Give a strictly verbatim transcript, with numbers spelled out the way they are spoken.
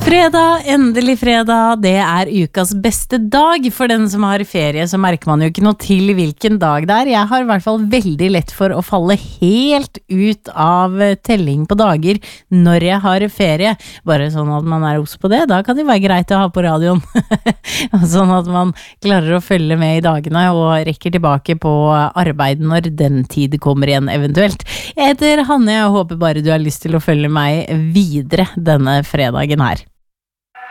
Fredag, endelig fredag, det er ukas beste dag. For den som har ferie så merker man jo ikke noe til hvilken dag det er. Jeg har i hvert fall veldig lett for å falle helt ut av telling på dager når jeg har ferie. Bare sånn at man er obs på det, da kan det være greit å ha på radioen. Sånn at man klarer å følge med i dagene og rekker tilbake på arbeid når den tid kommer igjen eventuelt. Jeg heter Hanne, jeg håper bare du har lyst til å følge meg videre denne fredagen her.